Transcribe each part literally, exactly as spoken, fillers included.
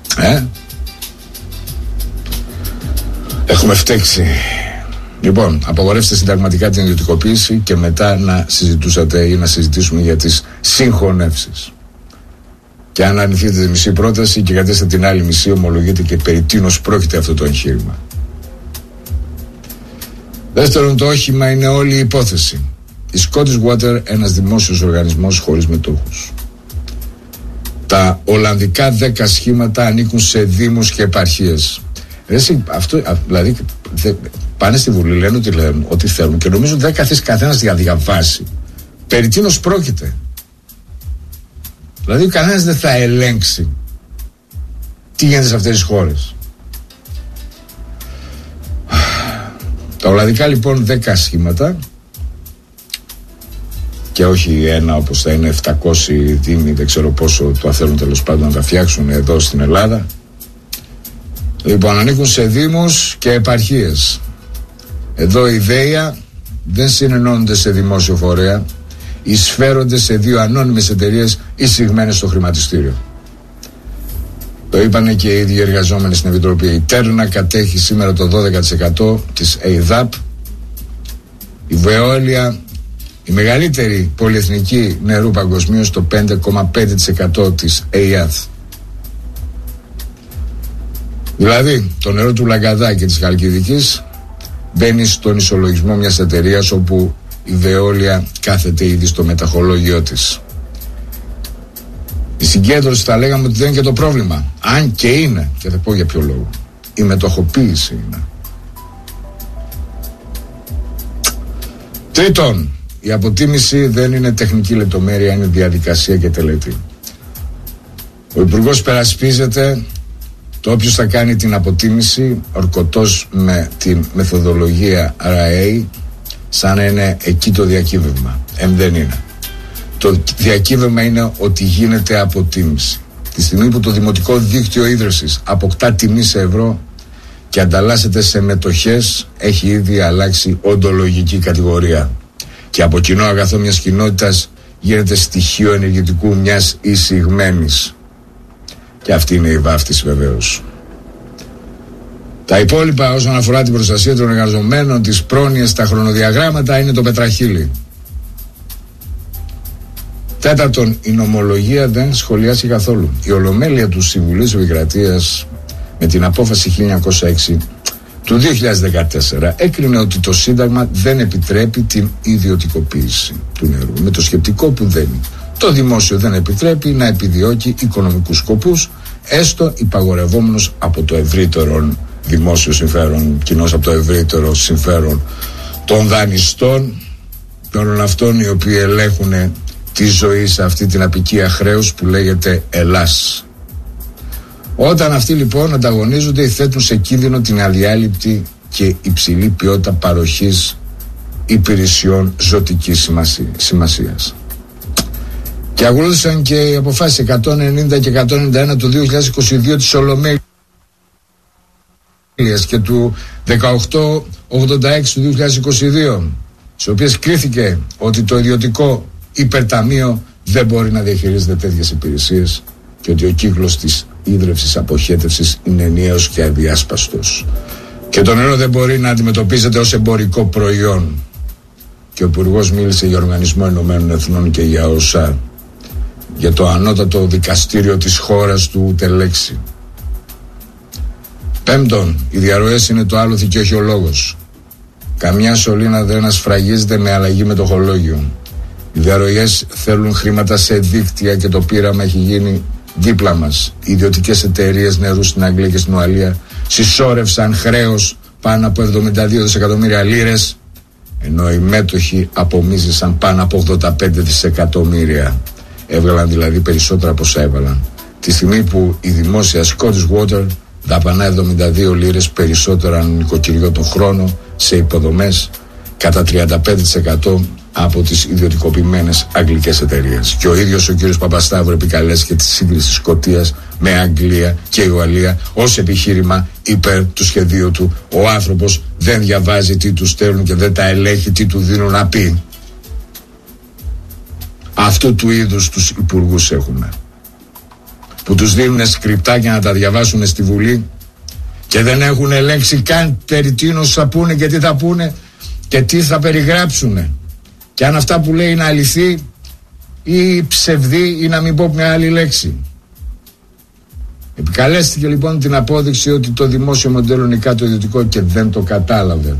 Ε? Έχουμε φταίξει. Λοιπόν, απαγορεύστε συνταγματικά την ιδιωτικοποίηση και μετά να συζητούσατε ή να συζητήσουμε για τις συγχωνεύσεις. Και αν αρνηθείτε τη μισή πρόταση και κρατήσετε την άλλη μισή, ομολογείτε και περί τίνος πρόκειται αυτό το εγχείρημα. Δεύτερον, το όχημα είναι όλη η υπόθεση. Η Scottish Water, ένας δημόσιος οργανισμός χωρίς μετόχους. Τα Ολλανδικά δέκα σχήματα ανήκουν σε δήμους και επαρχίες. Εσύ, αυτό, δηλαδή, δε, πάνε στη Βουλή, λένε ότι, λένε, ότι θέλουν και νομίζω δεν καθίσει κανένας για διαβάσει. Περί τίνος πρόκειται. Δηλαδή, κανένας δεν θα ελέγξει τι γίνεται σε αυτές τις χώρες. Τα Ολλανδικά λοιπόν δέκα σχήματα και όχι ένα όπως θα είναι επτακόσιοι δήμοι, δεν ξέρω πόσο το θέλουν τέλος πάντων να τα φτιάξουν εδώ στην Ελλάδα. Λοιπόν, ανήκουν σε δήμους και επαρχίες. Εδώ η ΔΕΙΑ δεν συνενώνονται σε δημόσιο φορέα, εισφέρονται σε δύο ανώνυμες εταιρείες εισηγμένες στο χρηματιστήριο. Το είπανε και οι ίδιοι εργαζόμενοι στην Επιτροπή. Η Τέρνα κατέχει σήμερα το δώδεκα τοις εκατό της ΕΙΔΑΠ. Η Βεόλια, η μεγαλύτερη πολυεθνική νερού παγκοσμίως, το πέντε κόμμα πέντε τοις εκατό της ΕΙΑΘ. Δηλαδή, το νερό του Λαγκαδά και της Χαλκιδικής μπαίνει στον ισολογισμό μιας εταιρείας όπου η Βεόλια κάθεται ήδη στο μεταχολόγιο της. Η συγκέντρωση θα λέγαμε ότι δεν είναι και το πρόβλημα. Αν και είναι, και θα πω για ποιο λόγο. Η μετοχοποίηση είναι. Τρίτον, η αποτίμηση δεν είναι τεχνική λεπτομέρεια, είναι διαδικασία και τελετή. Ο Υπουργός περασπίζεται το όποιος θα κάνει την αποτίμηση ορκωτός με την μεθοδολογία αρ έι σαν να είναι εκεί το διακύβευμα. Εμ δεν είναι. Το διακύβευμα είναι ότι γίνεται αποτίμηση. Τη στιγμή που το Δημοτικό Δίκτυο Ίδρυσης αποκτά τιμή σε ευρώ και ανταλλάσσεται σε μετοχές, έχει ήδη αλλάξει οντολογική κατηγορία. Και από κοινό αγαθό μιας κοινότητας γίνεται στοιχείο ενεργητικού μιας εισηγμένης. Και αυτή είναι η βάφτιση βεβαίως. Τα υπόλοιπα όσον αφορά την προστασία των εργαζομένων, τις πρόνοιες, τα χρονοδιαγράμματα είναι το πετραχύλι. Τέταρτον, η νομολογία δεν σχολιάζει καθόλου. Η Ολομέλεια του Συμβουλίου της Επικρατείας με την απόφαση χίλια εννιακόσια έξι του δύο χιλιάδες δεκατέσσερα έκρινε ότι το Σύνταγμα δεν επιτρέπει την ιδιωτικοποίηση του νερού. Με το σκεπτικό που δένει. Το δημόσιο δεν επιτρέπει να επιδιώκει οικονομικούς σκοπούς, έστω υπαγορευόμενος από το ευρύτερο δημόσιο συμφέρον, κοινώς από το ευρύτερο συμφέρον των δανειστών, των αυτών οι οποίοι ελέγχουν τη ζωή σε αυτή την απικία χρέους που λέγεται Ελλάς. Όταν αυτοί λοιπόν ανταγωνίζονται ή θέτουν σε κίνδυνο την αδιάλειπτη και υψηλή ποιότητα παροχής υπηρεσιών ζωτικής σημασίας. Και ακολούθησαν και οι αποφάσεις εκατόν ενενήντα και εκατόν ενενήντα ένα του δύο χιλιάδες είκοσι δύο της Ολομέλειας και του δεκαοκτώ ογδόντα έξι του δύο χιλιάδες είκοσι δύο, στις οποίες κρίθηκε ότι το ιδιωτικό υπερταμείο δεν μπορεί να διαχειρίζεται τέτοιες υπηρεσίες και ότι ο κύκλος της ίδρυυσης αποχέτευσης είναι ενιαίος και αδιάσπαστος. Και το νερό δεν μπορεί να αντιμετωπίζεται ως εμπορικό προϊόν. Και ο Υπουργός μίλησε για Οργανισμό Ηνωμένων Εθνών και για ΟΣΑ, για το ανώτατο δικαστήριο της χώρας του ούτε λέξη. Πέμπτον, οι διαρροές είναι το άλοθη και όχι ο λόγος. Καμιά σωλήνα δεν ασφραγίζεται με αλλαγή μετοχολόγιο. Οι διαρροές θέλουν χρήματα σε δίκτυα και το πείραμα έχει γίνει δίπλα μας. Οι ιδιωτικές εταιρείες νερού στην Αγγλία και στην Ουαλία συσσόρευσαν χρέος πάνω από εβδομήντα δύο δισεκατομμύρια λίρες, ενώ οι μέτοχοι απομίζησαν πάνω από ογδόντα πέντε δισεκατομμύρια. Έβγαλαν δηλαδή περισσότερα από όσα έβαλαν. Τη στιγμή που η δημόσια Scottish Water δαπανά εβδομήντα δύο λίρες περισσότερα ανά νοικοκυριό τον χρόνο σε υποδομές, κατά τριάντα πέντε τοις εκατό από τις ιδιωτικοποιημένες αγγλικές εταιρείες. Και ο ίδιος ο κύριος Παπασταύρου επικαλέστηκε τη σύγκριση της Σκωτίας με Αγγλία και Ουαλία ως επιχείρημα υπέρ του σχεδίου του. Ο άνθρωπος δεν διαβάζει τι του στέλνουν και δεν τα ελέγχει τι του δίνουν να πει. Αυτού του είδους τους υπουργούς έχουμε, που τους δίνουν σκριπτάκια να τα διαβάσουν στη Βουλή και δεν έχουν ελέγξει καν περί τίνος θα πούνε και τι θα πούνε και τι θα περιγράψουν και αν αυτά που λέει είναι αληθή ή ψευδή ή να μην πω μια άλλη λέξη. Επικαλέστηκε λοιπόν την απόδειξη ότι το δημόσιο μοντέλο νικά το ιδιωτικό και δεν το κατάλαβε.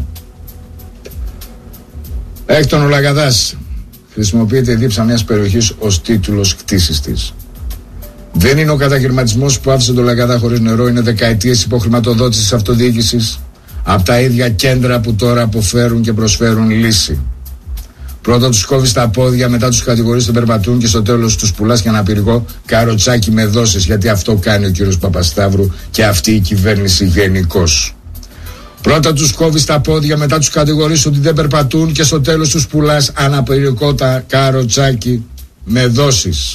Έκτον, ο Λαγκαδάς χρησιμοποιείται η δίψα μιας περιοχής ως τίτλος κτήσης της. Δεν είναι ο κατακαιρματισμός που άφησε τον Λαγκαδά χωρίς νερό, είναι δεκαετίες υποχρηματοδότησης αυτοδιοίκησης από τα ίδια κέντρα που τώρα αποφέρουν και προσφέρουν λύση. Πρώτα τους κόβεις τα πόδια, μετά τους κατηγορείς τον περπατούν και στο τέλος τους πουλάς και ένα πυρηγό καροτσάκι με δόσεις, γιατί αυτό κάνει ο κύριος Παπασταύρου και αυτή η κυβέρνηση γενικώς. Πρώτα τους κόβεις τα πόδια, μετά τους κατηγορείς ότι δεν περπατούν και στο τέλος τους πουλάς αναπηρικό τα καροτσάκι με δόσεις.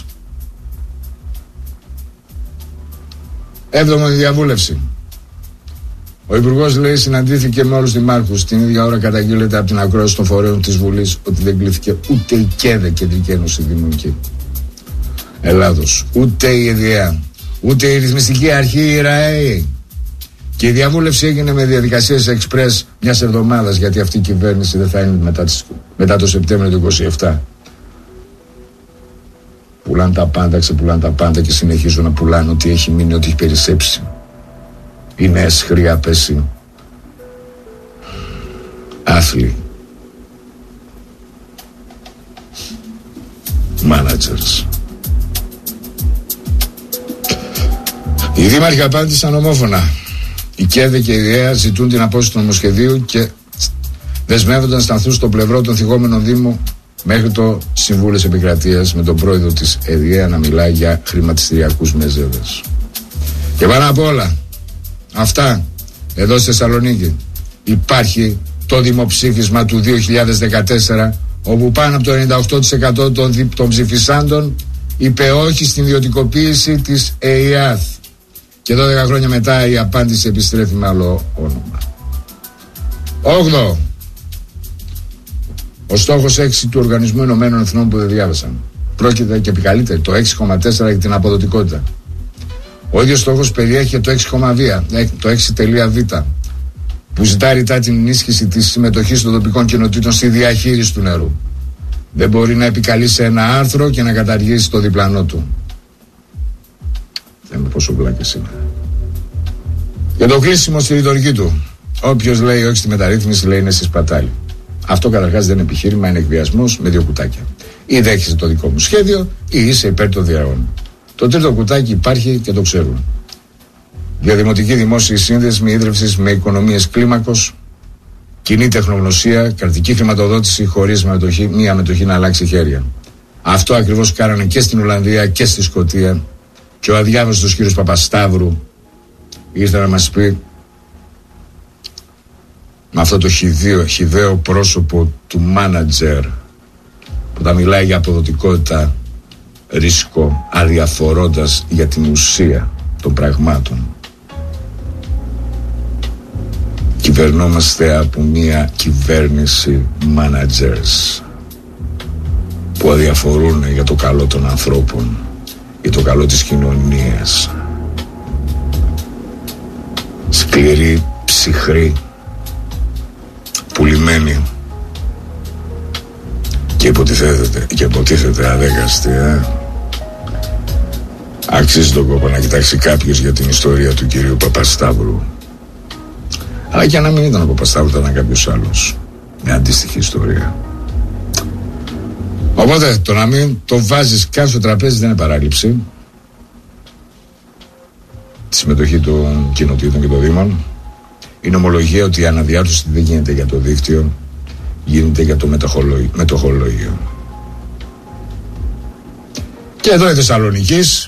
Έβδομη διαβούλευση. Ο Υπουργός λέει συναντήθηκε με όλους τους δημάρχους. Την ίδια ώρα καταγγείλεται από την ακρόαση των φορέων της Βουλής ότι δεν κλήθηκε ούτε η ΚΕΔΕ, Κεντρική Ένωση Δημοτική Ελλάδος, ούτε η ΕΔΙΑ, ούτε η Ρυθμιστική Αρχή, η ΡΑΕ. Και η διαβούλευση έγινε με διαδικασίες εξπρές μιας εβδομάδας, γιατί αυτή η κυβέρνηση δεν θα είναι μετά, τις, μετά το Σεπτέμβριο του είκοσι επτά. Πουλάνε τα πάντα, ξεπουλάνε τα πάντα και συνεχίζουν να πουλάνε ό,τι έχει μείνει, ό,τι έχει περισσέψει. Οι νέες χρειά πέσει. Άθλοι. Managers. Οι δήμαρχοι απάντησαν ομόφωνα. Η ΚΕΔΕ και η ΔΕΑ ζητούν την απόσυρση του νομοσχεδίου και δεσμεύονταν να σταθούν στο πλευρό των θυγόμενων Δήμων μέχρι το Συμβούλιο Επικρατείας με τον πρόεδρο της ΕΔΙΑ να μιλάει για χρηματιστηριακούς μεζέδες. Και πάνω απ' όλα αυτά εδώ στη Θεσσαλονίκη υπάρχει το δημοψήφισμα του δύο χιλιάδες δεκατέσσερα, όπου πάνω από το ενενήντα οκτώ τοις εκατό των, των ψηφισάντων είπε όχι στην ιδιωτικοποίηση της ΕΙΑΘ. Και δώδεκα χρόνια μετά η απάντηση επιστρέφει με άλλο όνομα. Όγδοο. Ο στόχος έξι του Οργανισμού Ηνωμένων Εθνών που δεν διάβασαν. Πρόκειται και επικαλείται το έξι κόμμα τέσσερα για την αποδοτικότητα. Ο ίδιος στόχος περιέχει το έξι κόμμα δύο, το έξι κόμμα β, που ζητά ρητά την ενίσχυση της συμμετοχής των τοπικών κοινοτήτων στη διαχείριση του νερού. Δεν μπορεί να επικαλεί σε ένα άρθρο και να καταργήσει το διπλανό του. Δεν είναι πόσο βλάκες είναι. Για το κλείσιμο στη ρητορική του. Όποιος λέει όχι στη μεταρρύθμιση λέει είναι στη σπατάλη. Αυτό καταρχάς δεν είναι επιχείρημα, είναι εκβιασμός με δύο κουτάκια. Ή δέχεσαι το δικό μου σχέδιο ή είσαι υπέρ των διαγώνων. Το τρίτο κουτάκι υπάρχει και το ξέρουν. Για δημοτική δημόσια σύνδεσμη ίδρυυσης με οικονομίες κλίμακος, κοινή τεχνογνωσία, κρατική χρηματοδότηση χωρίς μετοχή, μία μετοχή να αλλάξει χέρια. Αυτό ακριβώς κάνανε και στην Ολλανδία και στη Σκωτία. Και ο αδιάβαστος κύριος Παπασταύρου ήρθε να μας πει με αυτό το χυδαίο, χυδαίο πρόσωπο του μάνατζερ που τα μιλάει για αποδοτικότητα, ρίσκο, αδιαφορώντας για την ουσία των πραγμάτων. Κυβερνόμαστε από μια κυβέρνηση managers που αδιαφορούν για το καλό των ανθρώπων, για το καλό της κοινωνίας. Σκληρή, ψυχρή, πουλημένη και υποτίθεται, και υποτίθεται αδέκαστη, ε. Αξίζει τον κόπο να κοιτάξει κάποιος για την ιστορία του κυρίου Παπασταύρου. Αλλά και να μην ήταν ο Παπασταύρου, ήταν κάποιος άλλος. Μια αντίστοιχη ιστορία. Οπότε το να μην το βάζεις καν στο τραπέζι δεν είναι παράληψη. Τη συμμετοχή των κοινοτήτων και των δήμων. Είναι ομολογία ότι η αναδιάρθρωση δεν γίνεται για το δίκτυο, γίνεται για το μετοχολόγιο. Και εδώ η Θεσσαλονικής.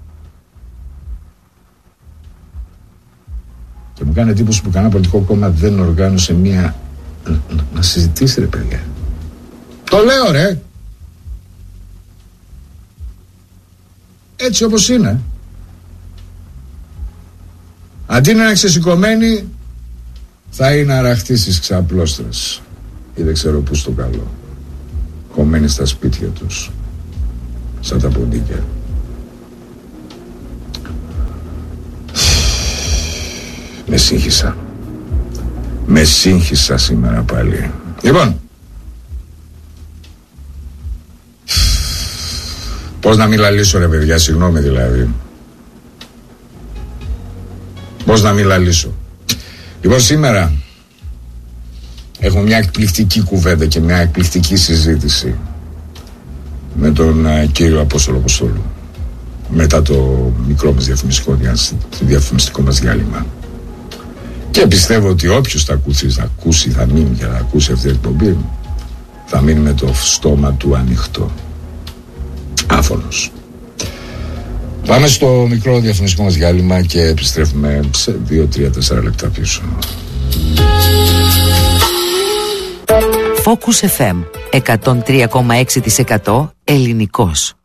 Και μου κάνει εντύπωση που κανένα πολιτικό κόμμα δεν οργάνωσε μία να, να συζητήσει, ρε παιδιά. Το λέω, ρε. Έτσι όπως είναι. Αντί να είναι ξεσηκωμένοι, θα είναι αραχτοί στις ξαπλώστρες ή δεν ξέρω πού στο καλό, κομμένοι στα σπίτια τους σαν τα ποντίκια. σύγχυσα. Με σύγχυσα σήμερα πάλι. Λοιπόν, πώς να μην λαλήσω ρε παιδιά, συγγνώμη δηλαδή. Πώς να μην λαλήσω. Λοιπόν, σήμερα έχω μια εκπληκτική κουβέντα και μια εκπληκτική συζήτηση με τον uh, κύριο Απόστολο Αποστόλου μετά το μικρό μας διαφημιστικό, διαφημιστικό μας διάλειμμα. Και πιστεύω ότι όποιος θα ακούσει, θα ακούσει, θα μείνει και θα ακούσει αυτή την εκπομπή, θα μείνει με το στόμα του ανοιχτό. Άφωνος. Πάμε στο μικρό διαφημιστικό μας διάλειμμα και επιστρέφουμε σε δύο τρία τέσσερα λεπτά πίσω. Focus εφ εμ εκατόν τρία κόμμα έξι τοις εκατό ελληνικός.